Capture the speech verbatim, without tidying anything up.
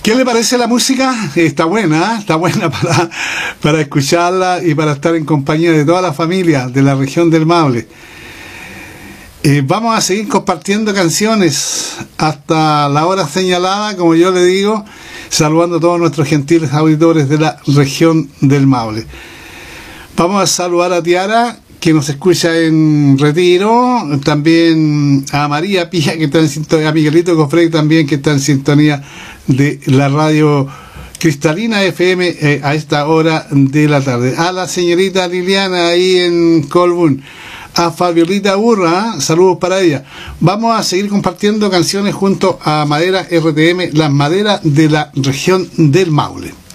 ¿Qué le parece la música? Está buena, ¿eh? Está buena para, para escucharla y para estar en compañía de toda la familia de la región del Maule. Eh, vamos a seguir compartiendo canciones hasta la hora señalada, como yo le digo, saludando a todos nuestros gentiles auditores de la región del Maule. Vamos a saludar a Tiara, que nos escucha en Retiro, también a María Pía, que está en sintonía, a Miguelito Cofrey también, que está en sintonía de la radio Cristalina F M eh, a esta hora de la tarde. A la señorita Liliana ahí en Colbún, a Fabiolita Burra, saludos para ella. Vamos a seguir compartiendo canciones junto a Madera R T M, las maderas de la región del Maule.